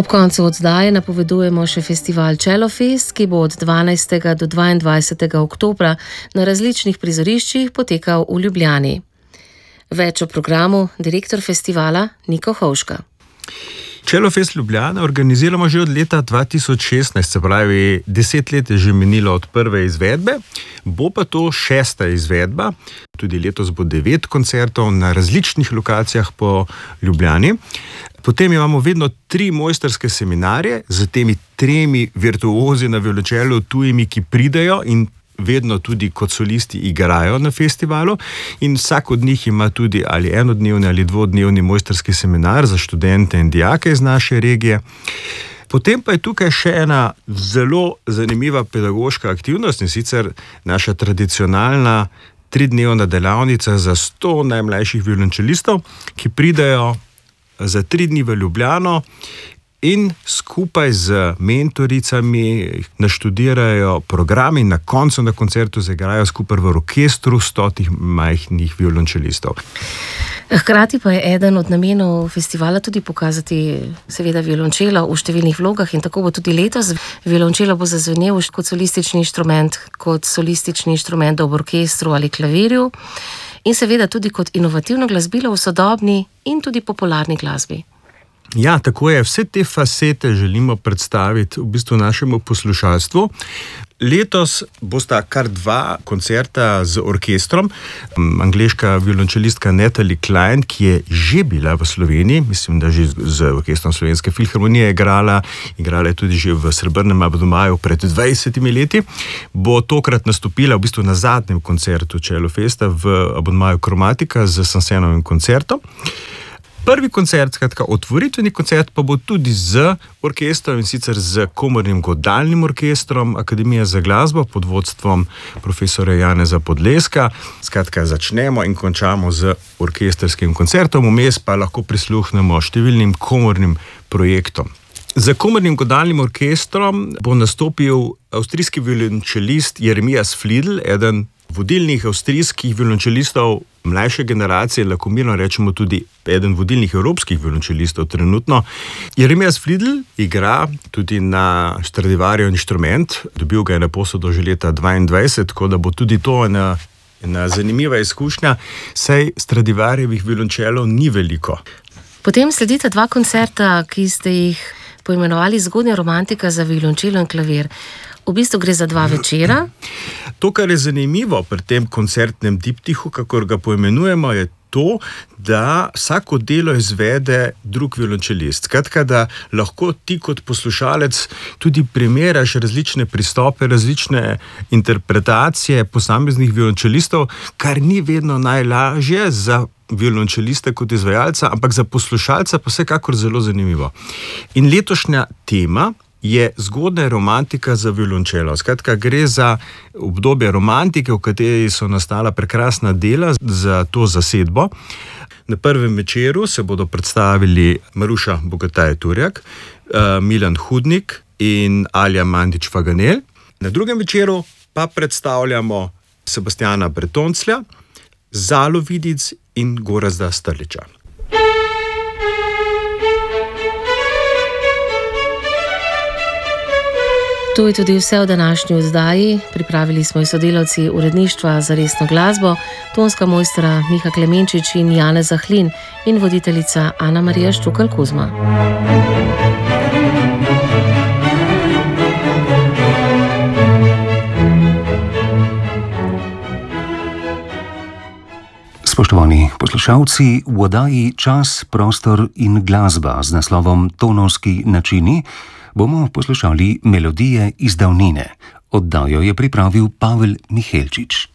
Ob koncu oddaje napovedujemo še festival Čelofest, ki bo od 12. do 22. oktobra na različnih prizoriščih potekal v Ljubljani. Več o programu direktor festivala Niko Hovška. Čelofest Ljubljana organiziramo že od leta 2016, se pravi 10 let je že minilo od prve izvedbe, bo pa to 6. izvedba, tudi letos bo 9 koncertov na različnih lokacijah po Ljubljani. Potem imamo vedno 3 mojstrske seminarje z temi 3 virtuozi na violončelu tujimi, ki pridejo in vedno tudi kot solisti igrajo na festivalu, in vsak od njih ima tudi ali enodnevni ali dvodnevni mojstrski seminar za študente in dijake iz naše regije. Potem pa je tukaj še ena zelo zanimiva pedagoška aktivnost, in sicer naša tradicionalna 3-dnevna delavnica za 100 najmlajših violončelistov, ki pridejo za 3 dni v Ljubljano in skupaj z mentoricami naštudirajo program in na koncu na koncertu zaigrajo skupaj v orkestru 100 majhnih violončelistov. Hkrati pa je eden od namenov festivala tudi pokazati seveda violončelo v številnih vlogah, in tako bo tudi letos. Violončelo bo zazvenel kot solistični inštrument ob orkestru ali klavirju in seveda tudi kot inovativno glasbilo v sodobni in tudi popularni glasbi. Ja, tako je. Vse te facete želimo predstaviti v bistvu našemu poslušalstvu. Letos bosta kar 2 koncerta z orkestrom. Angleška violončelistka Natalie Klein, ki je že bila v Sloveniji, mislim, da že z orkestrom Slovenske filharmonije igrala je tudi že v Srebrnem abonmaju pred 20 leti, bo tokrat nastopila v bistvu na zadnjem koncertu Čelofesta v abonmaju Kromatika z Sansenovim koncertom. Prvi koncert, skratka otvoritveni koncert, pa bo tudi z orkestrom, in sicer z komornim godalnim orkestrom Akademije za glasbo pod vodstvom profesora Janeza Podleska. Skratka, začnemo in končamo z orkestrskim koncertom, vmes pa lahko prisluhnemo številnim komornim projektom. Za komornim godalnim orkestrom bo nastopil avstrijski violončelist Jeremias Fliedl, eden vodilnih avstrijskih violončelistov mlajše generacije, lahko mirno rečemo tudi eden vodilnih evropskih violončelistov trenutno. Jeremias Fliedl igra tudi na Stradivarijev inštrument, dobil ga je na posodo že leta 2022, tako da bo tudi to ena zanimiva izkušnja, saj Stradivarijevih violončelov ni veliko. Potem sledita 2 koncerta, ki ste jih poimenovali Zgodnja romantika za violončelo in klavir. V bistvu gre za 2 večera. To, kar je zanimivo pri tem koncertnem diptihu, kakor ga poimenujemo, je to, da vsako delo izvede drug violončelist. Skratka, da lahko ti kot poslušalec tudi primeraš različne pristope, različne interpretacije posameznih violončelistov, kar ni vedno najlažje za violončelista kot izvajalca, ampak za poslušalca pa vsekakor zelo zanimivo. In letošnja tema je Zgodnja romantika za violončelo. Skratka, gre za obdobje romantike, v kateri so nastala prekrasna dela za to zasedbo. Na prvem večeru se bodo predstavili Maruša Bogataj-Turjak, Milan Hudnik in Alja Mandić-Faganel. Na drugem večeru pa predstavljamo Sebastiana Bretonclja, Zalo Vidic in Gorazda Strliča. To je tudi vse v današnji oddaji. Pripravili smo jo sodelavci uredništva za resno glasbo, tonska mojstra Miha Klemenčič in Janez Zahlin in voditeljica Ana Marija Štrukelj-Kuzma. Spoštovani poslušalci, v oddaji Čas, prostor in glasba z naslovom Tonovski načini bomo poslušali melodije iz davnine. Oddajo je pripravil Pavel Mihelčič.